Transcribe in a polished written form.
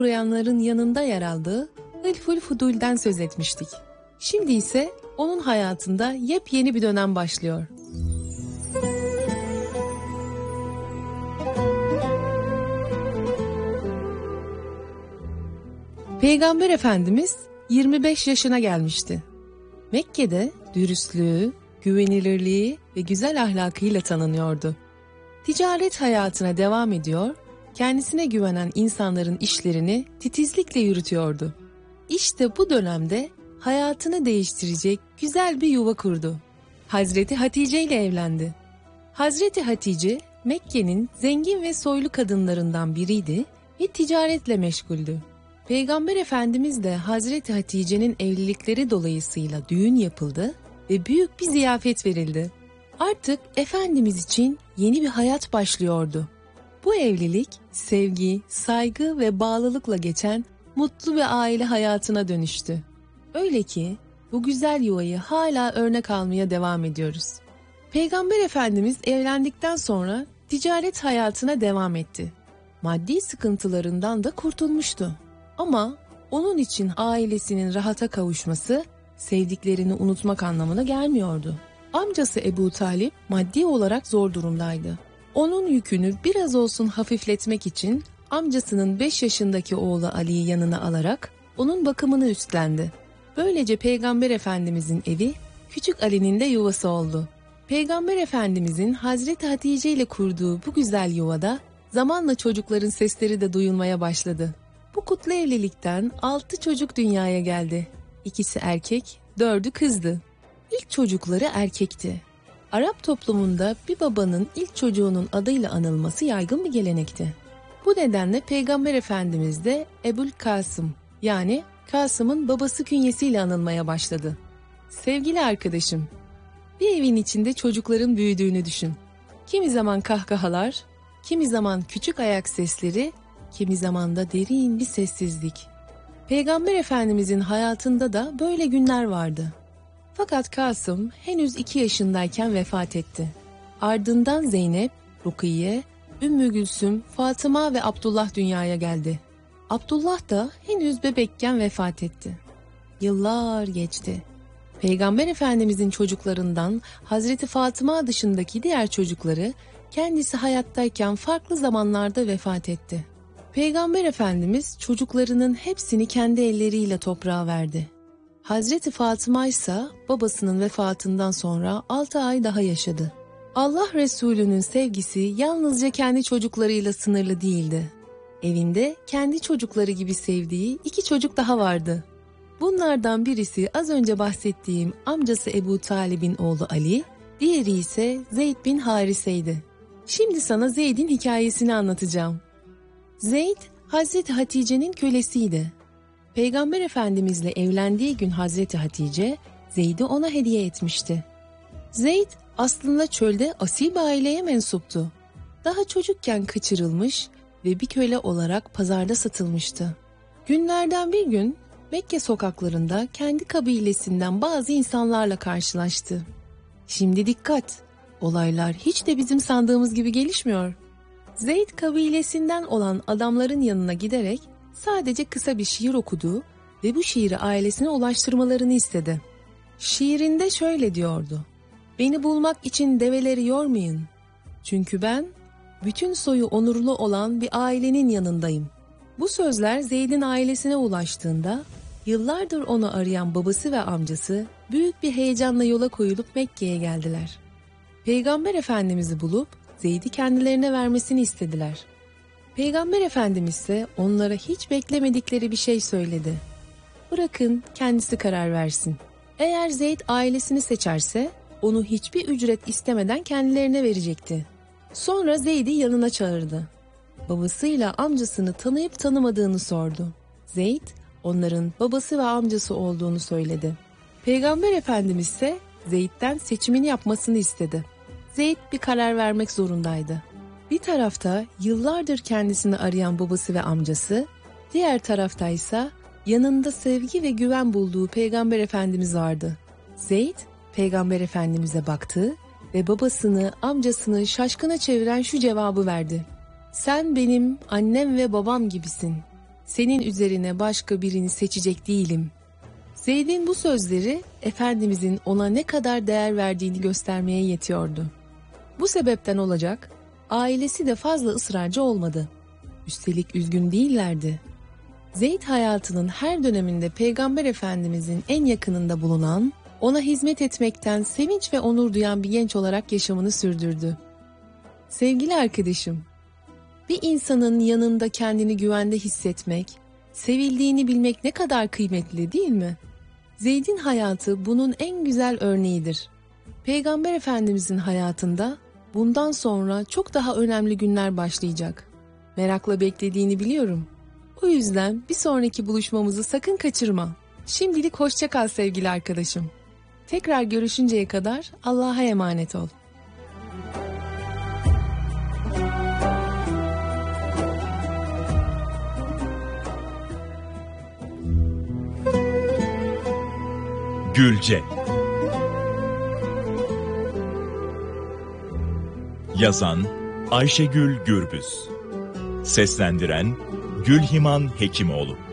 uğrayanların yanında yer aldığı Hılful Fudul'den söz etmiştik. Şimdi ise onun hayatında yepyeni bir dönem başlıyor. Peygamber Efendimiz 25 yaşına gelmişti. Mekke'de dürüstlüğü, güvenilirliği ve güzel ahlakıyla tanınıyordu. Ticaret hayatına devam ediyor, kendisine güvenen insanların işlerini titizlikle yürütüyordu. İşte bu dönemde hayatını değiştirecek güzel bir yuva kurdu. Hazreti Hatice ile evlendi. Hazreti Hatice, Mekke'nin zengin ve soylu kadınlarından biriydi ve ticaretle meşguldü. Peygamber Efendimiz de Hazreti Hatice'nin evlilikleri dolayısıyla düğün yapıldı ve büyük bir ziyafet verildi. Artık Efendimiz için yeni bir hayat başlıyordu. Bu evlilik sevgi, saygı ve bağlılıkla geçen mutlu bir aile hayatına dönüştü. Öyle ki bu güzel yuvayı hala örnek almaya devam ediyoruz. Peygamber Efendimiz evlendikten sonra ticaret hayatına devam etti. Maddi sıkıntılarından da kurtulmuştu. Ama onun için ailesinin rahata kavuşması sevdiklerini unutmak anlamına gelmiyordu. Amcası Ebu Talip maddi olarak zor durumdaydı. Onun yükünü biraz olsun hafifletmek için amcasının 5 yaşındaki oğlu Ali'yi yanına alarak onun bakımını üstlendi. Böylece Peygamber Efendimizin evi küçük Ali'nin de yuvası oldu. Peygamber Efendimizin Hazreti Hatice ile kurduğu bu güzel yuvada zamanla çocukların sesleri de duyulmaya başladı. Bu kutlu evlilikten 6 çocuk dünyaya geldi. 2'si erkek, 4'ü kızdı. İlk çocukları erkekti. Arap toplumunda bir babanın ilk çocuğunun adıyla anılması yaygın bir gelenekti. Bu nedenle Peygamber Efendimiz de Ebul Kasım, yani Kasım'ın babası künyesiyle anılmaya başladı. Sevgili arkadaşım, bir evin içinde çocukların büyüdüğünü düşün. Kimi zaman kahkahalar, kimi zaman küçük ayak sesleri, kimi zaman da derin bir sessizlik. Peygamber Efendimizin hayatında da böyle günler vardı. Fakat Kasım henüz 2 yaşındayken vefat etti. Ardından Zeynep, Rukiye, Ümmü Gülsüm, Fatıma ve Abdullah dünyaya geldi. Abdullah da henüz bebekken vefat etti. Yıllar geçti. Peygamber Efendimizin çocuklarından Hazreti Fatıma dışındaki diğer çocukları kendisi hayattayken farklı zamanlarda vefat etti. Peygamber Efendimiz çocuklarının hepsini kendi elleriyle toprağa verdi. Hazreti Fatıma ise babasının vefatından sonra 6 ay daha yaşadı. Allah Resulü'nün sevgisi yalnızca kendi çocuklarıyla sınırlı değildi. Evinde kendi çocukları gibi sevdiği 2 çocuk daha vardı. Bunlardan birisi az önce bahsettiğim amcası Ebu Talib'in oğlu Ali, diğeri ise Zeyd bin Harise'ydi. Şimdi sana Zeyd'in hikayesini anlatacağım. Zeyd, Hazreti Hatice'nin kölesiydi. Peygamber Efendimizle evlendiği gün Hazreti Hatice, Zeyd'i ona hediye etmişti. Zeyd aslında çölde asil bir aileye mensuptu. Daha çocukken kaçırılmış ve bir köle olarak pazarda satılmıştı. Günlerden bir gün Mekke sokaklarında kendi kabilesinden bazı insanlarla karşılaştı. Şimdi dikkat, olaylar hiç de bizim sandığımız gibi gelişmiyor. Zeyd kabilesinden olan adamların yanına giderek sadece kısa bir şiir okudu ve bu şiiri ailesine ulaştırmalarını istedi. Şiirinde şöyle diyordu: "Beni bulmak için develeri yormayın. Çünkü ben bütün soyu onurlu olan bir ailenin yanındayım." Bu sözler Zeyd'in ailesine ulaştığında yıllardır onu arayan babası ve amcası büyük bir heyecanla yola koyulup Mekke'ye geldiler. Peygamber Efendimiz'i bulup Zeyd'i kendilerine vermesini istediler. Peygamber Efendimiz ise onlara hiç beklemedikleri bir şey söyledi. Bırakın kendisi karar versin. Eğer Zeyd ailesini seçerse onu hiçbir ücret istemeden kendilerine verecekti. Sonra Zeyd'i yanına çağırdı. Babasıyla amcasını tanıyıp tanımadığını sordu. Zeyd onların babası ve amcası olduğunu söyledi. Peygamber Efendimiz ise Zeyd'den seçimini yapmasını istedi. Zeyd bir karar vermek zorundaydı. Bir tarafta yıllardır kendisini arayan babası ve amcası, diğer taraftaysa yanında sevgi ve güven bulduğu Peygamber Efendimiz vardı. Zeyd, Peygamber Efendimiz'e baktı ve babasını, amcasını şaşkına çeviren şu cevabı verdi: "Sen benim annem ve babam gibisin. Senin üzerine başka birini seçecek değilim. Zeyd'in bu sözleri Efendimizin ona ne kadar değer verdiğini göstermeye yetiyordu. Bu sebepten olacak, ailesi de fazla ısrarcı olmadı. Üstelik üzgün değillerdi. Zeyd hayatının her döneminde Peygamber Efendimizin en yakınında bulunan, ona hizmet etmekten sevinç ve onur duyan bir genç olarak yaşamını sürdürdü. Sevgili arkadaşım, bir insanın yanında kendini güvende hissetmek, sevildiğini bilmek ne kadar kıymetli değil mi? Zeyd'in hayatı bunun en güzel örneğidir. Peygamber Efendimizin hayatında bundan sonra çok daha önemli günler başlayacak. Merakla beklediğini biliyorum. O yüzden bir sonraki buluşmamızı sakın kaçırma. Şimdilik hoşça kal sevgili arkadaşım. Tekrar görüşünceye kadar Allah'a emanet ol. Gülce. Yazan Ayşegül Gürbüz. Seslendiren Gülhiman Hekimoğlu.